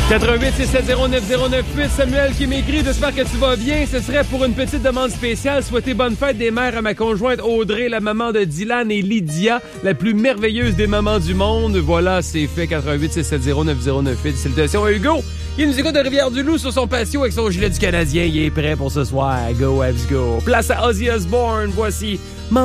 88-670-9098, Samuel qui m'écrit, j'espère que tu vas bien. Ce serait pour une petite demande spéciale, souhaiter bonne fête des mères à ma conjointe Audrey, la maman de Dylan et Lydia, la plus merveilleuse des mamans du monde. Voilà, c'est fait. 88-670-9098. Salutations à Hugo, qui nous écoute de Rivière-du-Loup sur son patio avec son gilet du Canadien. Il est prêt pour ce soir. Go, Habs, go. Place à Ozzy Osbourne, voici